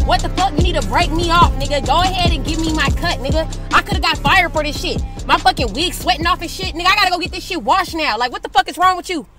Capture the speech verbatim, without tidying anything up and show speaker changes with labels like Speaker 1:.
Speaker 1: What the fuck? You need to break me off, nigga. Go ahead and give me my cut, nigga. I could have got fired for this shit. My fucking wig sweating off and shit. Nigga, I gotta go get this shit washed now. Like, what the fuck is wrong with you?